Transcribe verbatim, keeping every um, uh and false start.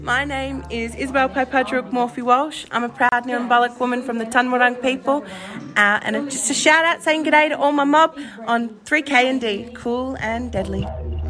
My name is Isabel Popadruk Morphy Walsh. I'm a proud Nirrumbullock woman from the Tunwurrung people. Uh, and just a shout out saying g'day to all my mob on three K and D. Cool and deadly.